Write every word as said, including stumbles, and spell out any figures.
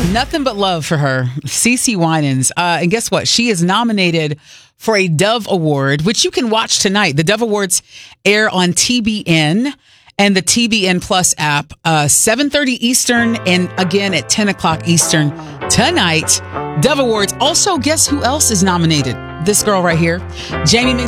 Nothing but love for her, CeCe Winans. Uh, and guess what? She is nominated for a Dove Award, which you can watch tonight. The Dove Awards air on T B N and the T B N Plus app, uh, seven thirty Eastern, and again at ten o'clock Eastern tonight. Dove Awards. Also, guess who else is nominated? This girl right here, Jamie